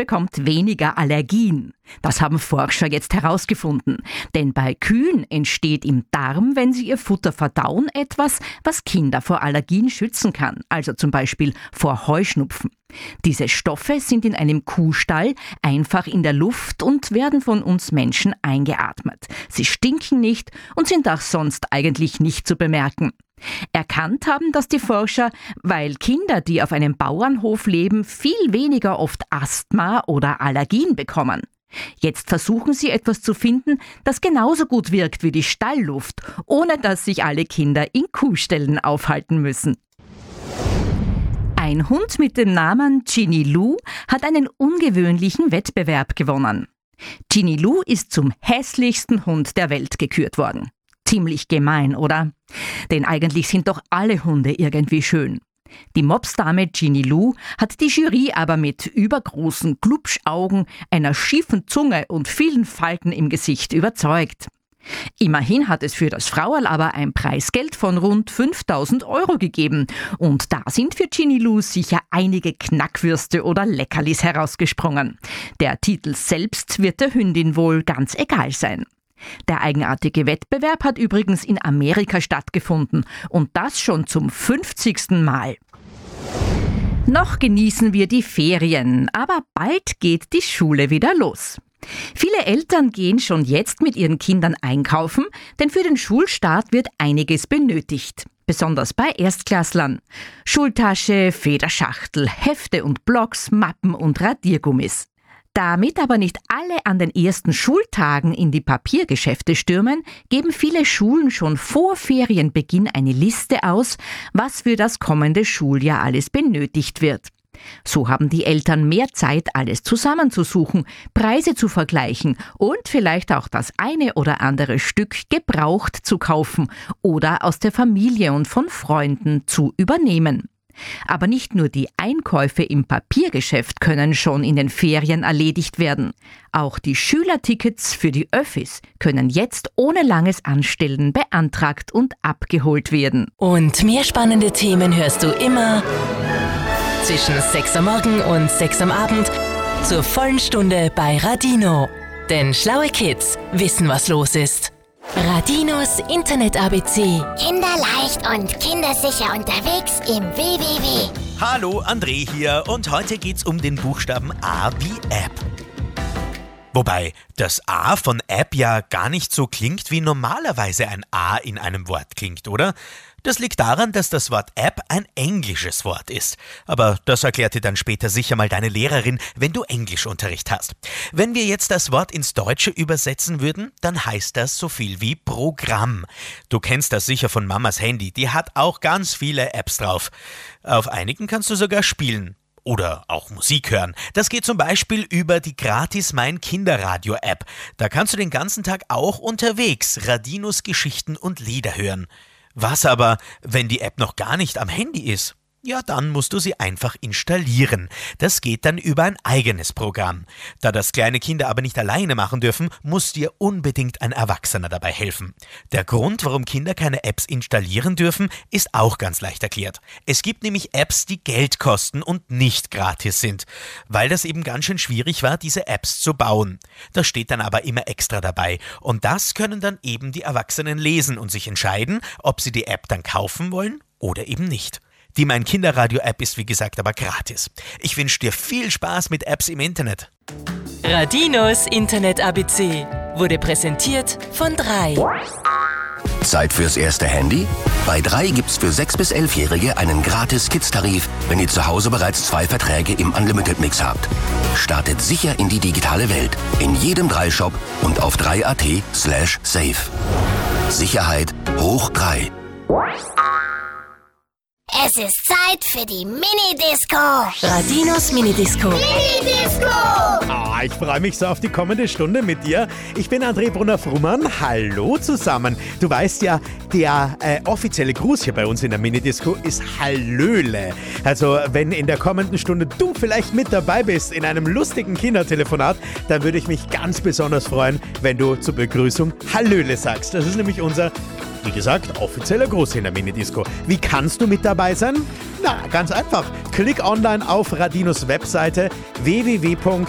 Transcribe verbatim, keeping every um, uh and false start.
bekommt weniger Allergien. Das haben Forscher jetzt herausgefunden. Denn bei Kühen entsteht im Darm, wenn sie ihr Futter verdauen, etwas, was Kinder vor Allergien schützen kann. Also zum Beispiel vor Heuschnupfen. Diese Stoffe sind in einem Kuhstall einfach in der Luft und werden von uns Menschen eingeatmet. Sie stinken nicht und sind auch sonst eigentlich nicht zu bemerken. Erkannt haben das die Forscher, weil Kinder, die auf einem Bauernhof leben, viel weniger oft Asthma oder Allergien bekommen. Jetzt versuchen sie etwas zu finden, das genauso gut wirkt wie die Stallluft, ohne dass sich alle Kinder in Kuhställen aufhalten müssen. Ein Hund mit dem Namen Ginny Lou hat einen ungewöhnlichen Wettbewerb gewonnen. Ginny Lou ist zum hässlichsten Hund der Welt gekürt worden. Ziemlich gemein, oder? Denn eigentlich sind doch alle Hunde irgendwie schön. Die Mopsdame Ginny Lou hat die Jury aber mit übergroßen Glubschaugen, einer schiefen Zunge und vielen Falten im Gesicht überzeugt. Immerhin hat es für das Frauerl aber ein Preisgeld von rund fünftausend Euro gegeben. Und da sind für Ginny Lou sicher einige Knackwürste oder Leckerlis herausgesprungen. Der Titel selbst wird der Hündin wohl ganz egal sein. Der eigenartige Wettbewerb hat übrigens in Amerika stattgefunden und das schon zum fünfzigsten Mal. Noch genießen wir die Ferien, aber bald geht die Schule wieder los. Viele Eltern gehen schon jetzt mit ihren Kindern einkaufen, denn für den Schulstart wird einiges benötigt. Besonders bei Erstklässlern. Schultasche, Federschachtel, Hefte und Blocks, Mappen und Radiergummis. Damit aber nicht alle an den ersten Schultagen in die Papiergeschäfte stürmen, geben viele Schulen schon vor Ferienbeginn eine Liste aus, was für das kommende Schuljahr alles benötigt wird. So haben die Eltern mehr Zeit, alles zusammenzusuchen, Preise zu vergleichen und vielleicht auch das eine oder andere Stück gebraucht zu kaufen oder aus der Familie und von Freunden zu übernehmen. Aber nicht nur die Einkäufe im Papiergeschäft können schon in den Ferien erledigt werden. Auch die Schülertickets für die Öffis können jetzt ohne langes Anstellen beantragt und abgeholt werden. Und mehr spannende Themen hörst du immer zwischen sechs am Morgen und sechs am Abend zur vollen Stunde bei Radino. Denn schlaue Kids wissen, was los ist. Radinos Internet-A B C. Kinderleicht und kindersicher unterwegs im W W W. Hallo, André hier und heute geht's um den Buchstaben A wie App. Wobei das A von App ja gar nicht so klingt, wie normalerweise ein A in einem Wort klingt, oder? Das liegt daran, dass das Wort App ein englisches Wort ist. Aber das erklärt dir dann später sicher mal deine Lehrerin, wenn du Englischunterricht hast. Wenn wir jetzt das Wort ins Deutsche übersetzen würden, dann heißt das so viel wie Programm. Du kennst das sicher von Mamas Handy, die hat auch ganz viele Apps drauf. Auf einigen kannst du sogar spielen. Oder auch Musik hören. Das geht zum Beispiel über die gratis Mein Kinderradio App. Da kannst du den ganzen Tag auch unterwegs Radinos Geschichten und Lieder hören. Was aber, wenn die App noch gar nicht am Handy ist? Ja, dann musst du sie einfach installieren. Das geht dann über ein eigenes Programm. Da das kleine Kinder aber nicht alleine machen dürfen, muss dir unbedingt ein Erwachsener dabei helfen. Der Grund, warum Kinder keine Apps installieren dürfen, ist auch ganz leicht erklärt. Es gibt nämlich Apps, die Geld kosten und nicht gratis sind, weil das eben ganz schön schwierig war, diese Apps zu bauen. Das steht dann aber immer extra dabei und das können dann eben die Erwachsenen lesen und sich entscheiden, ob sie die App dann kaufen wollen oder eben nicht. Die Mein Kinderradio-App ist wie gesagt aber gratis. Ich wünsche dir viel Spaß mit Apps im Internet. Radinos Internet-A B C wurde präsentiert von drei. Zeit fürs erste Handy? Bei drei gibt's für sechs- bis elfjährige einen gratis Kids-Tarif, wenn ihr zu Hause bereits zwei Verträge im Unlimited-Mix habt. Startet sicher in die digitale Welt. In jedem drei-Shop und auf drei punkt at slash safe. Sicherheit hoch drei. Es ist Zeit für die Mini-Disco. Radinos Mini-Disco. Mini-Disco. Ah, ich freue mich so auf die kommende Stunde mit dir. Ich bin André Brunner-Frumann. Hallo zusammen. Du weißt ja, der äh, offizielle Gruß hier bei uns in der Mini-Disco ist Hallöle. Also, wenn in der kommenden Stunde du vielleicht mit dabei bist in einem lustigen Kindertelefonat, dann würde ich mich ganz besonders freuen, wenn du zur Begrüßung Hallöle sagst. Das ist nämlich unser, wie gesagt, offizieller Gruß in der Mini-Disco. Wie kannst du mit dabei sein? Na, ganz einfach. Klick online auf Radinos Webseite w w w punkt